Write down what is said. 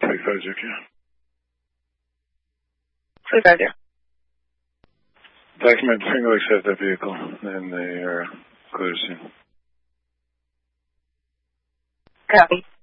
350, yeah. 350. Document single accept that vehicle and they are clear to scene. Copy.